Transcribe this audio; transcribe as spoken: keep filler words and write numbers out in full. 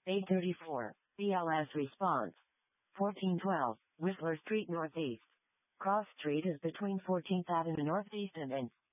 eight thirty-four, B L S response. fourteen twelve, Whistler Street Northeast. Cross Street is between fourteenth Avenue Northeast and N.